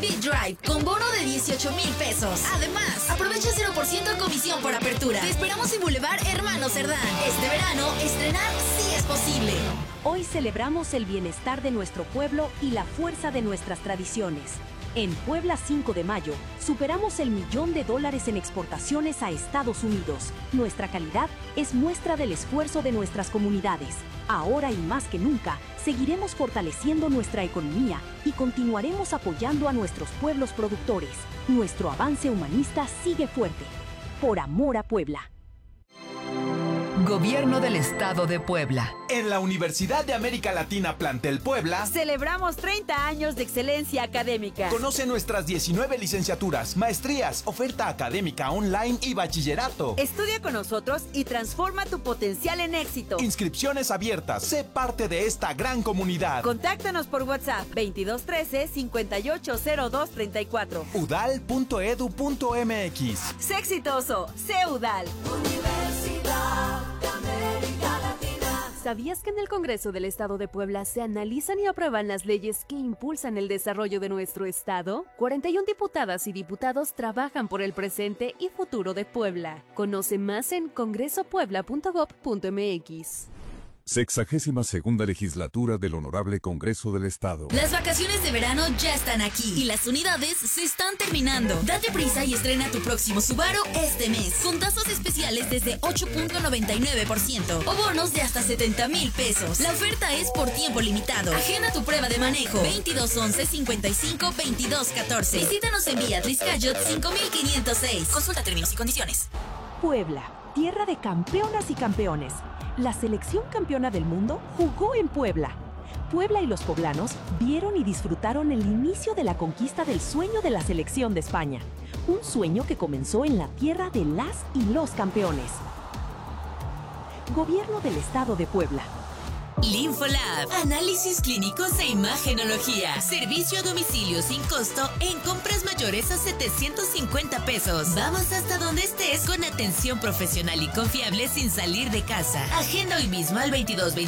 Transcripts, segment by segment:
Speed Drive con bono de 18,000 pesos. Además, aprovecha 0% de comisión por apertura. Te esperamos en Boulevard Hermano Cerdán. Este verano, estrenar sí es posible. Hoy celebramos el bienestar de nuestro pueblo y la fuerza de nuestras tradiciones. En Puebla 5 de mayo, superamos el $1,000,000 en exportaciones a Estados Unidos. Nuestra calidad es muestra del esfuerzo de nuestras comunidades. Ahora y más que nunca, seguiremos fortaleciendo nuestra economía y continuaremos apoyando a nuestros pueblos productores. Nuestro avance humanista sigue fuerte. Por amor a Puebla. Gobierno del Estado de Puebla. En la Universidad de América Latina Plantel Puebla celebramos 30 años de excelencia académica. Conoce nuestras 19 licenciaturas, maestrías, oferta académica online y bachillerato. Estudia con nosotros y transforma tu potencial en éxito. Inscripciones abiertas. Sé parte de esta gran comunidad. Contáctanos por WhatsApp 2213-580234. udal.edu.mx. Sé exitoso, sé UDAL. Universidad de América Latina. ¿Sabías que en el Congreso del Estado de Puebla se analizan y aprueban las leyes que impulsan el desarrollo de nuestro estado? 41 diputadas y diputados trabajan por el presente y futuro de Puebla. Conoce más en congresopuebla.gov.mx. 62ª Legislatura del Honorable Congreso del Estado. Las vacaciones de verano ya están aquí y las unidades se están terminando. Date prisa y estrena tu próximo Subaru este mes con tasas especiales desde 8.99% o bonos de hasta 70,000 pesos. La oferta es por tiempo limitado. Agenda tu prueba de manejo 2211-55-2214. Visítanos en Beatriz Cayot 5506. Consulta términos y condiciones. Puebla, tierra de campeonas y campeones. La selección campeona del mundo jugó en Puebla. Puebla y los poblanos vieron y disfrutaron el inicio de la conquista del sueño de la selección de España. Un sueño que comenzó en la tierra de las y los campeones. Gobierno del Estado de Puebla. Linfolab, análisis clínicos e imagenología. Servicio a domicilio sin costo en compras mayores a 750 pesos. Vamos hasta donde estés con atención profesional y confiable sin salir de casa. Agenda hoy mismo al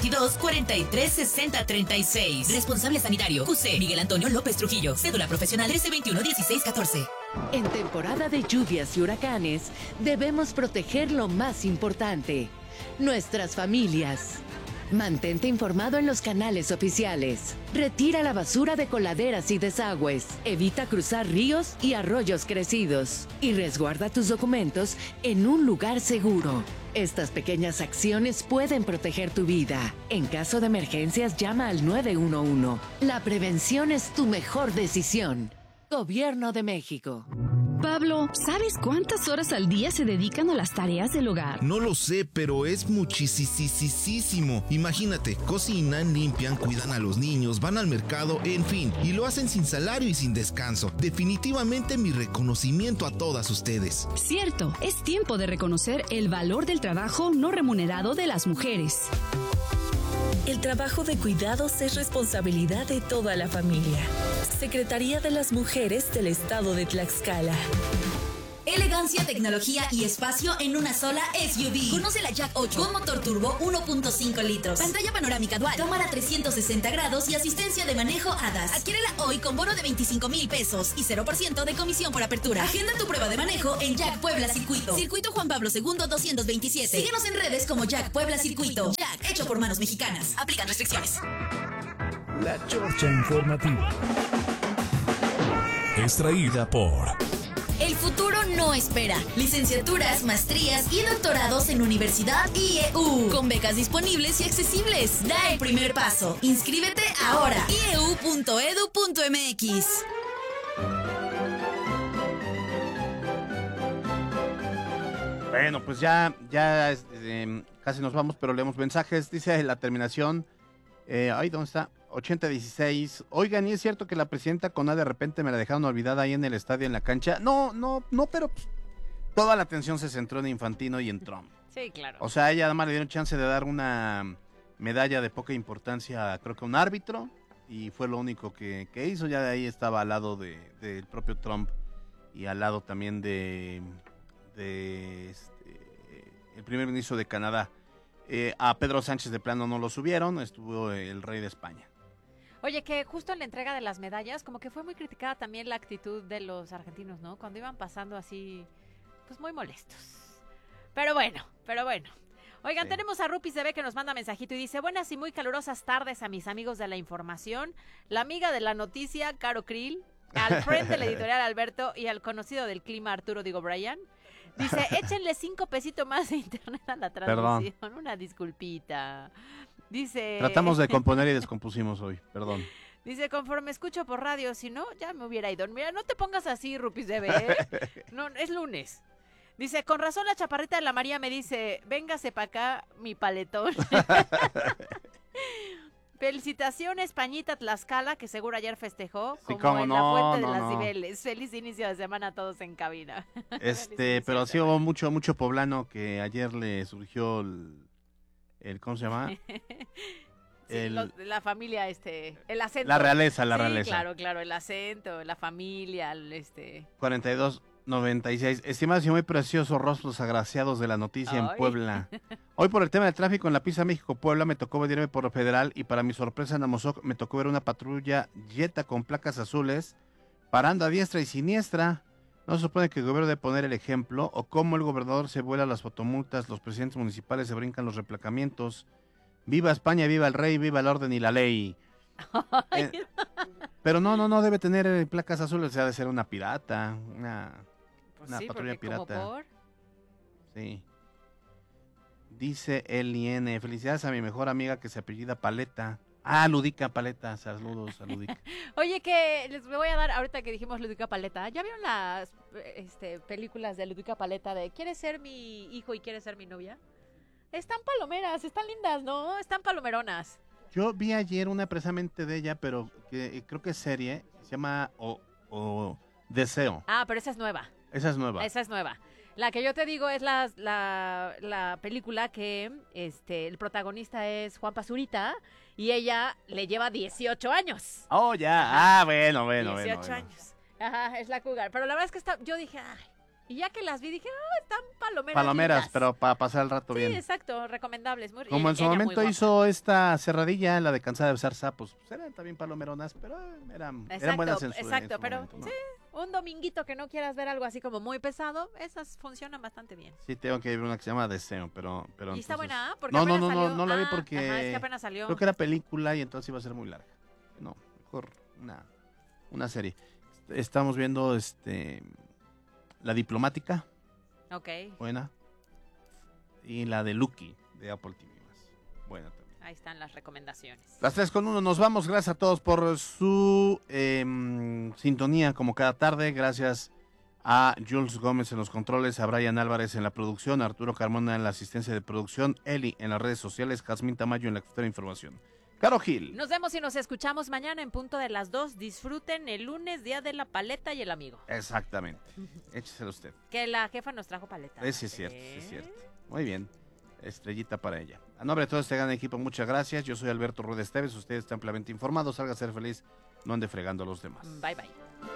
2222-436036. Responsable sanitario, QC Miguel Antonio López Trujillo. Cédula profesional 1321-1614. En temporada de lluvias y huracanes, debemos proteger lo más importante: nuestras familias. Mantente informado en los canales oficiales. Retira la basura de coladeras y desagües. Evita cruzar ríos y arroyos crecidos. Y resguarda tus documentos en un lugar seguro. Estas pequeñas acciones pueden proteger tu vida. En caso de emergencias, llama al 911. La prevención es tu mejor decisión. Gobierno de México. Pablo, ¿sabes cuántas horas al día se dedican a las tareas del hogar? No lo sé, pero es muchísimo. Imagínate, cocinan, limpian, cuidan a los niños, van al mercado, en fin, y lo hacen sin salario y sin descanso. Definitivamente mi reconocimiento a todas ustedes. Cierto, es tiempo de reconocer el valor del trabajo no remunerado de las mujeres. El trabajo de cuidados es responsabilidad de toda la familia. Secretaría de las Mujeres del Estado de Tlaxcala. Elegancia, tecnología y espacio en una sola SUV. Conoce la Jack 8 con motor turbo 1.5 litros. Pantalla panorámica dual, cámara 360 grados y asistencia de manejo ADAS. Adquiérela hoy con bono de 25,000 pesos y 0% de comisión por apertura. Agenda tu prueba de manejo en Jack Puebla Circuito. Circuito Juan Pablo II 227. Síguenos en redes como Jack Puebla Circuito. Jack, hecho por manos mexicanas. Aplican restricciones. La Chorcha Informativa. Extraída por... El futuro no espera. Licenciaturas, maestrías y doctorados en Universidad IEU. Con becas disponibles y accesibles. Da el primer paso. Inscríbete ahora. ieu.edu.mx. Bueno, pues ya casi nos vamos, pero leemos mensajes. Dice la terminación. ¿Dónde está? 8016. Oigan, ¿y es cierto que la presidenta Conade de repente me la dejaron olvidada ahí en el estadio, en la cancha? No, pero pues, toda la atención se centró en Infantino y en Trump. Sí, claro. O sea, a ella además le dieron chance de dar una medalla de poca importancia, creo que a un árbitro, y fue lo único que hizo. Ya de ahí estaba al lado del propio Trump y al lado también de el primer ministro de Canadá. A Pedro Sánchez de plano no lo subieron, estuvo el rey de España. Oye, que justo en la entrega de las medallas, como que fue muy criticada también la actitud de los argentinos, ¿no? Cuando iban pasando así, pues muy molestos. Pero bueno. Oigan, tenemos a Rupi CB que nos manda mensajito y dice: buenas y muy calurosas tardes a mis amigos de la información, la amiga de la noticia, Caro Krill, al friend de la editorial Alberto y al conocido del clima, Arturo Digo Brian. Dice, échenle 5 pesitos más de internet a la transmisión. Perdón. Una disculpita. Dice... Tratamos de componer y descompusimos hoy, perdón. Dice, conforme escucho por radio, si no, ya me hubiera ido. Mira, no te pongas así, Rupi CB. No, es lunes. Dice, con razón la chaparrita de la María me dice, véngase para acá, mi paletón. Felicitaciones, Pañita Tlaxcala, que seguro ayer festejó, sí, como en la Fuente de las Cibeles. Feliz inicio de semana a todos en cabina. Pero sí hubo mucho poblano que ayer le surgió el ¿cómo se llama? Sí, la familia, el acento. La realeza. Sí, claro, el acento, la familia, 4296. Estimados y muy preciosos rostros agraciados de la noticia en Puebla. Hoy por el tema del tráfico en la pista México-Puebla me tocó venirme por lo federal y para mi sorpresa en Amozoc me tocó ver una patrulla Jetta con placas azules parando a diestra y siniestra. ¿No se supone que el gobierno debe poner el ejemplo? ¿O cómo el gobernador se vuela las fotomultas, los presidentes municipales se brincan los replacamientos? ¡Viva España, viva el rey, viva el orden y la ley! Pero no debe tener placas azules, o sea, debe ser una pirata, una patrulla pirata. ¿Como por? Sí. Dice Eliene, felicidades a mi mejor amiga que se apellida Paleta. Ludica Paleta, saludos a Ludica. Oye, que les voy a dar, ahorita que dijimos Ludica Paleta, ¿ya vieron las películas de Ludica Paleta de ¿quieres ser mi hijo y quieres ser mi novia? Están palomeras, están lindas, ¿no? Están palomeronas. Yo vi ayer una precisamente de ella, pero que creo que es serie, se llama Deseo. Pero esa es nueva. Esa es nueva. La que yo te digo es la película que el protagonista es Juan Pazurita y ella le lleva 18 años. Oh, ya. Bueno. 18 años. Ajá, es la cougar. Pero la verdad es que yo dije, y ya que las vi dije, están palomeras. Palomeras, lindas. pero para pasar el rato bien. Sí, exacto, recomendables. Como en su momento hizo esta cerradilla, la de Cansada de besar sapos. Pues eran también palomeronas, pero eran buenas en su pero momento, ¿no? Sí, un dominguito que no quieras ver algo así como muy pesado, esas funcionan bastante bien. Sí, tengo que ver una que se llama Deseo, pero ¿Y entonces... está buena? Porque no la vi porque... Ajá, es que apenas salió. Creo que era película y entonces iba a ser muy larga. No, mejor una serie. Estamos viendo La Diplomática. Ok. Buena. Y la de Lucky, de Apple TV+. Buena también. Ahí están las recomendaciones. Las 3:1 nos vamos. Gracias a todos por su sintonía como cada tarde. Gracias a Jules Gómez en los controles, a Brian Álvarez en la producción, a Arturo Carmona en la asistencia de producción, Eli en las redes sociales, Jazmín Tamayo en la jefatura de información. Caro Gil. Nos vemos y nos escuchamos mañana en punto de las 2. Disfruten el lunes, día de la paleta y el amigo. Exactamente. Écheselo usted. Que la jefa nos trajo paleta. Sí, es cierto. Muy bien. Estrellita para ella. A nombre de todo este gran equipo, muchas gracias. Yo soy Alberto Rueda Esteves. Ustedes están ampliamente informados. Salga a ser feliz. No ande fregando a los demás. Bye, bye.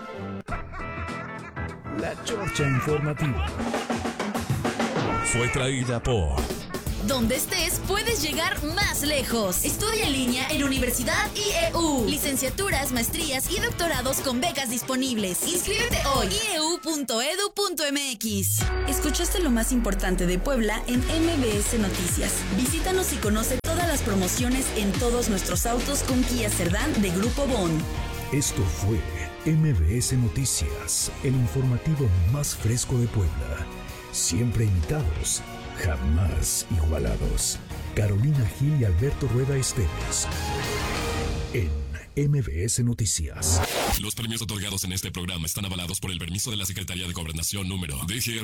La Chorcha Informativa fue traída por... Donde estés, puedes llegar más lejos. Estudia en línea en Universidad IEU. Licenciaturas, maestrías y doctorados con becas disponibles. Inscríbete hoy. ieu.edu.mx. Escuchaste lo más importante de Puebla en MBS Noticias. Visítanos y conoce todas las promociones en todos nuestros autos con Kia Cerdán de Grupo Bon. Esto fue MBS Noticias, el informativo más fresco de Puebla. Siempre imitados, jamás igualados. Carolina Gil y Alberto Rueda Esteves. En MBS Noticias. Los premios otorgados en este programa están avalados por el permiso de la Secretaría de Gobernación número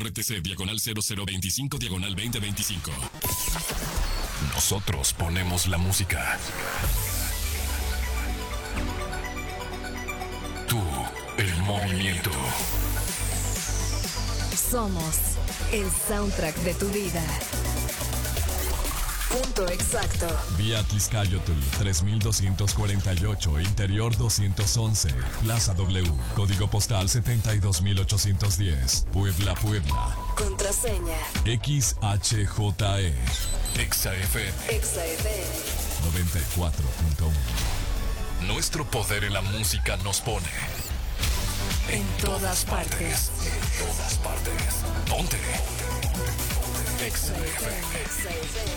DGRTC/0025/2025. Nosotros ponemos la música. Tú, el movimiento. Somos el soundtrack de tu vida. Punto exacto. Vía Tliscayotl 3248, Interior 211, Plaza W, Código Postal 72810, Puebla, Puebla. Contraseña XHJE. XFM. 94.1. Nuestro poder en la música nos pone en todas partes. En todas partes. Ponte. Exa FM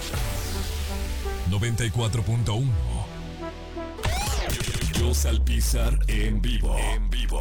94.1. Yo Salpizar en vivo. En vivo.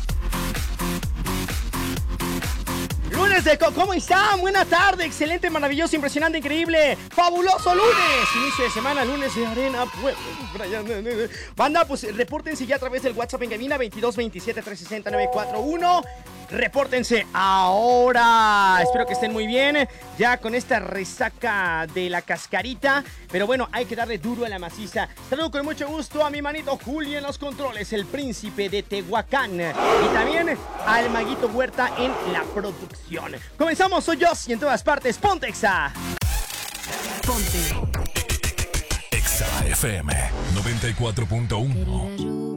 Lunes de ¿cómo están? Buena tarde, excelente, maravilloso, impresionante, increíble, fabuloso lunes, inicio de semana, lunes de Arena Puebla. Banda, pues repórtense ya a través del WhatsApp en cabina 2227-360-941. Repórtense ahora. Espero que estén muy bien, ya con esta resaca de la cascarita. Pero bueno, hay que darle duro a la maciza. Saludo con mucho gusto a mi manito Juli en los controles, el príncipe de Tehuacán. Y también al Maguito Huerta en la producción. Comenzamos, soy yo y en todas partes, ponte Exa. Ponte Exa FM 94.1.